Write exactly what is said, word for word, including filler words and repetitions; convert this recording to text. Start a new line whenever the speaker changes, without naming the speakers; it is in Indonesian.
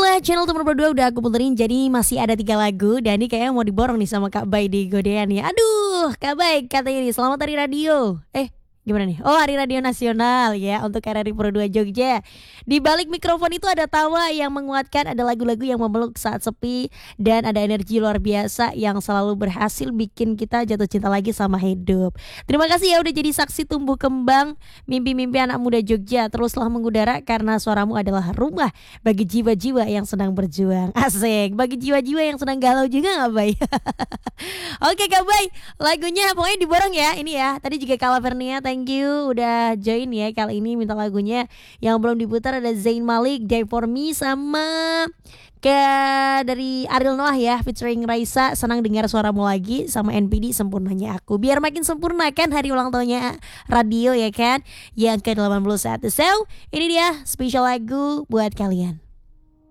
Itulah channel Teman Berdua udah aku puterin, jadi masih ada tiga lagu. Dan ini kayaknya mau diborong nih sama Kak Bay di Godean ya. Aduh, Kak Bay katanya ini selamat hari radio. Eh gimana nih? Oh, Hari Radio Nasional ya untuk R R I Pro dua Jogja. Di balik mikrofon itu ada tawa yang menguatkan, ada lagu-lagu yang memeluk saat sepi, dan ada energi luar biasa yang selalu berhasil bikin kita jatuh cinta lagi sama hidup. Terima kasih ya udah jadi saksi tumbuh kembang mimpi-mimpi anak muda Jogja. Teruslah mengudara karena suaramu adalah rumah bagi jiwa-jiwa yang sedang berjuang. Asik, bagi jiwa-jiwa yang sedang galau juga gak Bay? Oke Kak Bay, lagunya pokoknya diborong ya. Ini ya, tadi juga Kala Vernia, thank you udah join ya. Kali ini minta lagunya yang belum diputar ada Zayn Malik, Die For Me, sama ke dari Ariel Noah ya featuring Raisa, Senang Dengar Suaramu Lagi, sama N P D Sempurnanya Aku. Biar makin sempurna kan hari ulang tahunnya radio ya kan, yang ke delapan puluh satu. So ini dia spesial lagu buat kalian.